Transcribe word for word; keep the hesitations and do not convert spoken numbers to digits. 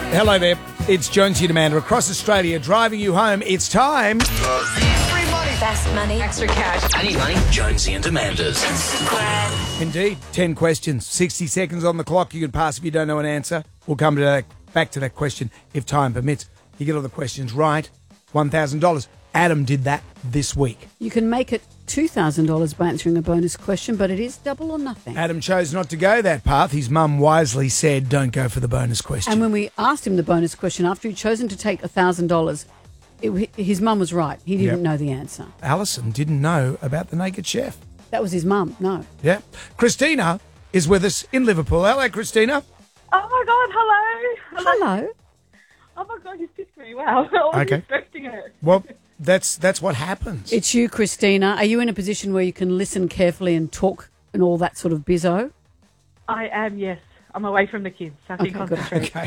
Hello there. It's Jonesy and Amanda across Australia driving you home. It's time. Free money. Fast money. Extra cash. I need money. Jonesy and Amanda's. Indeed. ten questions. sixty seconds on the clock. You can pass if you don't know an answer. We'll come to that, back to that question if time permits. You get all the questions right. one thousand dollars. Adam did that this week. You can make it two thousand dollars by answering a bonus question, but it is double or nothing. Adam chose not to go that path. His mum wisely said, don't go for the bonus question. And when we asked him the bonus question, after he'd chosen to take one thousand dollars, it, his mum was right. He didn't Yep. know the answer. Alison didn't know about the Naked Chef. That was his mum, no. Yeah. Christina is with us in Liverpool. Hello, Christina. Oh my God! Hello. Hello. Oh my God! You picked me. Wow. I wasn't Okay. expecting it. Well, that's that's what happens. It's you, Christina. Are you in a position where you can listen carefully and talk and all that sort of bizzo? I am. Yes. I'm away from the kids, so I can Okay, good. concentrate. Okay.